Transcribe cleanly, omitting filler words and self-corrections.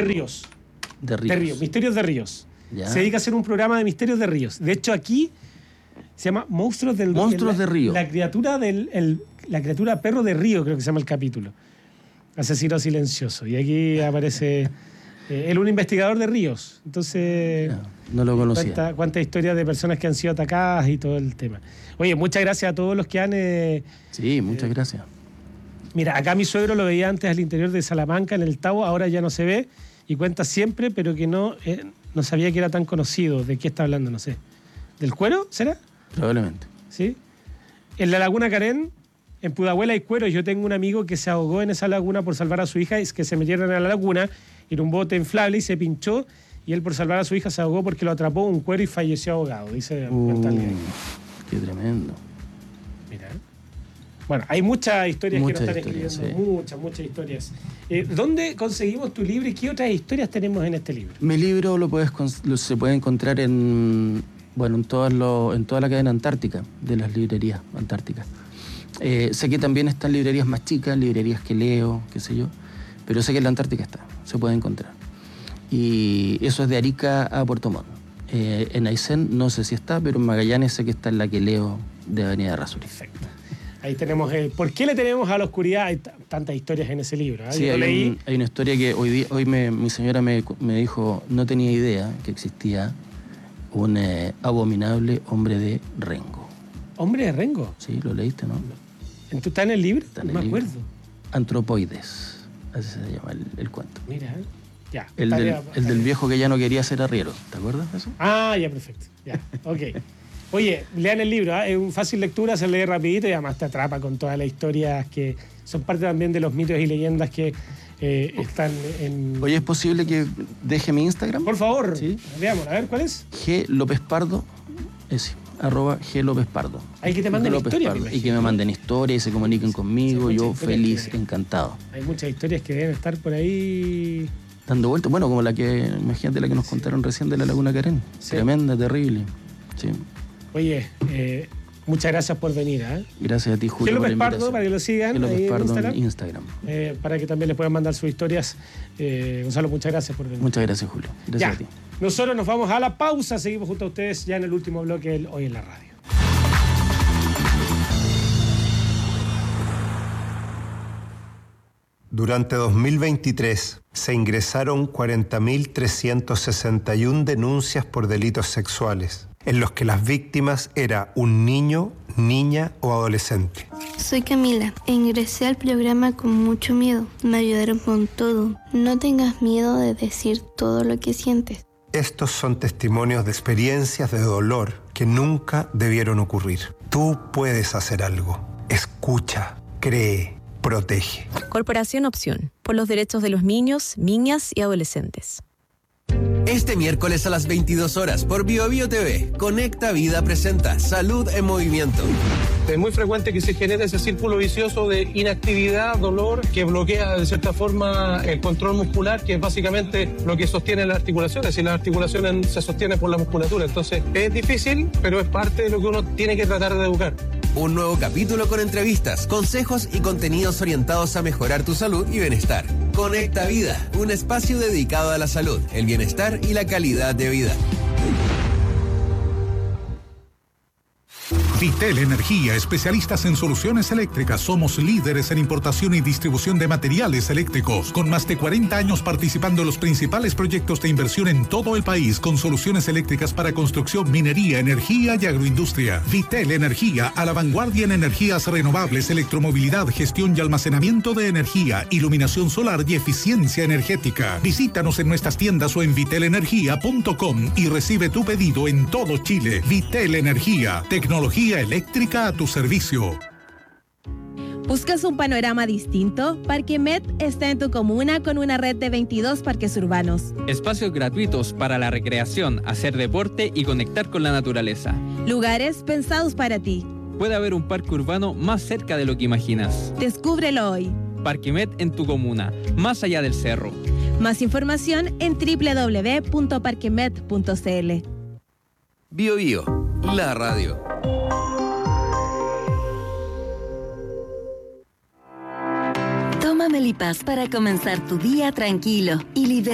Ríos. De De Ríos, Misterios de Ríos. Ya. Se dedica a hacer un programa de Misterios de Ríos. De hecho, aquí se llama Monstruos de Río. La criatura la criatura perro de Río, creo que se llama el capítulo. Asesino silencioso. Y aquí aparece él, un investigador de ríos. Entonces, no lo conocía. Cuántas historias de personas que han sido atacadas y todo el tema. Oye, muchas gracias a todos los que han... sí, muchas gracias. Mira, acá mi suegro lo veía antes al interior de Salamanca, en el Tabo, ahora ya no se ve, y cuenta siempre, pero que no sabía que era tan conocido. ¿De qué está hablando? No sé. ¿Del cuero, será? Probablemente. ¿Sí? En la Laguna Carén, en Pudahuel hay cueros. Yo tengo un amigo que se ahogó en esa laguna por salvar a su hija, y es que se metieron a la laguna en un bote inflable y se pinchó, y él por salvar a su hija se ahogó porque lo atrapó un cuero y falleció ahogado, dice qué tremendo. Mira. Bueno, hay muchas historias que nos están escribiendo, sí. Muchas historias. ¿Dónde conseguimos tu libro y qué otras historias tenemos en este libro? Mi libro se puede encontrar en toda la cadena antártica de las librerías antárticas. Sé que también están librerías más chicas, librerías que leo, qué sé yo, pero sé que en la Antártica se puede encontrar. Y eso es de Arica a Puerto Montt. En Aysén no sé si está, pero en Magallanes sé que está en la que leo de Avenida Errázuriz. Perfecto. Ahí tenemos, ¿por qué le tenemos a la oscuridad? Hay tantas historias en ese libro. Sí, hay una historia que hoy mi señora me dijo, no tenía idea que existía un abominable hombre de Rengo. ¿Hombre de Rengo? Sí, lo leíste, ¿no? ¿Tú estás en el libro? No me acuerdo. Antropoides, así se llama el cuento. Mira, ya. El del viejo que ya no quería ser arriero, ¿te acuerdas de eso? Ah, ya, perfecto. Ya, ok. Oye, lean el libro, ¿eh? Es un fácil lectura, se lee rapidito y además te atrapa con todas las historias que son parte también de los mitos y leyendas que están en... Oye, ¿es posible que deje mi Instagram? Por favor, ¿sí? Veamos, a ver, ¿cuál es? G. López Pardo, @G. López Pardo. Hay que te manden historias. Y que me manden historias y se comuniquen conmigo, yo feliz, encantado. Hay muchas historias que deben estar por ahí... dando vueltas, bueno, como imagínate la que nos contaron recién de la Laguna Carén. Sí. Tremenda, terrible. Sí. Oye, muchas gracias por venir. Gracias a ti, Julio. López Pardo, para que lo sigan. López Pardo en Instagram. Para que también les puedan mandar sus historias. Gonzalo, muchas gracias por venir. Muchas gracias, Julio. Gracias a ti. Nosotros nos vamos a la pausa. Seguimos junto a ustedes ya en el último bloque del Hoy en la Radio. Durante 2023 se ingresaron 40.361 denuncias por delitos sexuales, en los que las víctimas era un niño, niña o adolescente. Soy Camila e ingresé al programa con mucho miedo. Me ayudaron con todo. No tengas miedo de decir todo lo que sientes. Estos son testimonios de experiencias de dolor que nunca debieron ocurrir. Tú puedes hacer algo. Escucha, cree, protege. Corporación Opción, por los derechos de los niños, niñas y adolescentes. Este miércoles a las 22 horas por BioBio TV, Conecta Vida presenta Salud en Movimiento. Es muy frecuente que se genere ese círculo vicioso de inactividad, dolor, que bloquea de cierta forma el control muscular, que es básicamente lo que sostiene las articulaciones, y las articulaciones se sostienen por la musculatura. Entonces es difícil, pero es parte de lo que uno tiene que tratar de educar. Un nuevo capítulo con entrevistas, consejos y contenidos orientados a mejorar tu salud y bienestar. Conecta Vida, un espacio dedicado a la salud, el bienestar y la calidad de vida. Vitel Energía, especialistas en soluciones eléctricas. Somos líderes en importación y distribución de materiales eléctricos, con más de 40 años participando en los principales proyectos de inversión en todo el país, con soluciones eléctricas para construcción, minería, energía y agroindustria. Vitel Energía, a la vanguardia en energías renovables, electromovilidad, gestión y almacenamiento de energía, iluminación solar y eficiencia energética. Visítanos en nuestras tiendas o en vitelenergia.com y recibe tu pedido en todo Chile. Vitel Energía, tecnología eléctrica a tu servicio. ¿Buscas un panorama distinto? Parque Met está en tu comuna con una red de 22 parques urbanos. Espacios gratuitos para la recreación, hacer deporte y conectar con la naturaleza. Lugares pensados para ti. Puede haber un parque urbano más cerca de lo que imaginas. Descúbrelo hoy. Parque Met en tu comuna, más allá del cerro. Más información en www.parquemet.cl. BioBio, la radio. Toma Melipaz para comenzar tu día tranquilo y liberado.